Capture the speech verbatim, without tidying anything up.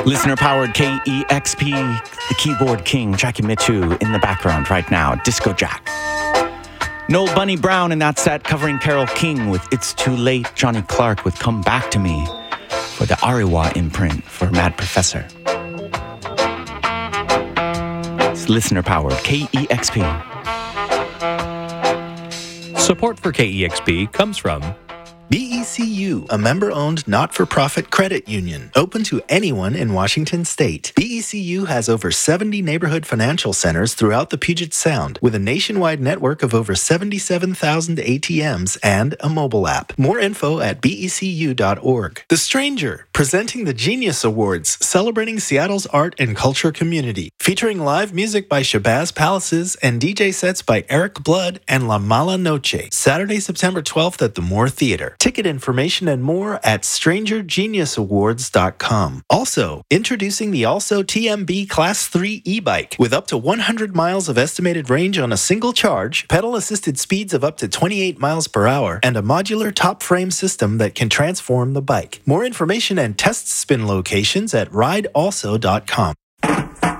Listener-powered K E X P, the keyboard king, Jackie Mittoo in the background right now, Disco Jack. Noel Bunny Brown in that set covering Carole King with It's Too Late, Johnny Clark with Come Back to Me for the Ariwa imprint for Mad Professor. It's listener-powered K E X P. Support for K E X P comes from B E C U, a member-owned not-for-profit credit union, open to anyone in Washington state. B E C U has over seventy neighborhood financial centers throughout the Puget Sound, with a nationwide network of over seventy-seven thousand A T Ms and a mobile app. More info at B E C U dot org. The Stranger, presenting the Genius Awards, celebrating Seattle's art and culture community, featuring live music by Shabazz Palaces and D J sets by Eric Blood and La Mala Noche, Saturday, September twelfth at the Moore Theater. Ticket information and more at stranger genius awards dot com. Also, introducing the Also T M B Class three e-bike with up to one hundred miles of estimated range on a single charge, pedal-assisted speeds of up to twenty-eight miles per hour, and a modular top frame system that can transform the bike. More information and test spin locations at ride also dot com.